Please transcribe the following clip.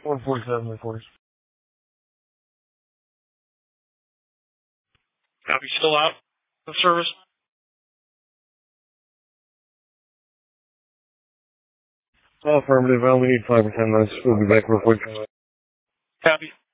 147 reporters. Copy, still out of service? Affirmative. I only need 5 or 10 minutes. We'll be back real quick. Copy.